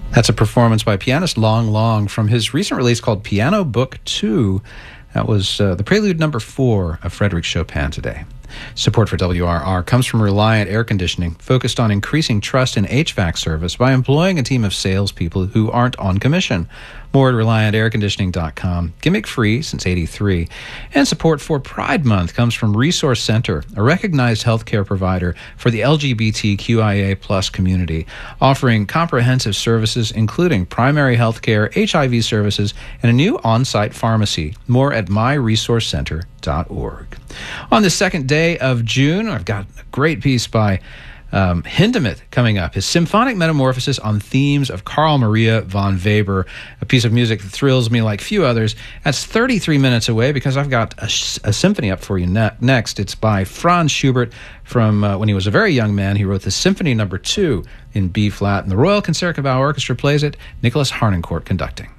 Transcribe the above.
That's a performance by pianist Long Long from his recent release called Piano Book 2. That was the prelude number 4 of Frédéric Chopin today. Support for WRR comes from Reliant Air Conditioning, focused on increasing trust in HVAC service by employing a team of salespeople who aren't on commission. More at ReliantAirConditioning.com. Gimmick free since '83. And support for Pride Month comes from Resource Center, a recognized healthcare provider for the LGBTQIA plus community, offering comprehensive services including primary healthcare, HIV services, and a new on-site pharmacy. More at myresourcecenter.org. On the second day of June, I've got a great piece by Hindemith coming up, his symphonic metamorphosis on themes of Carl Maria von Weber, a piece of music that thrills me like few others. That's 33 minutes away because I've got a symphony up for you next. It's by Franz Schubert from when he was a very young man. He wrote the Symphony No. 2 in B-flat, and the Royal Concertgebouw Orchestra plays it. Nicholas Harnoncourt conducting.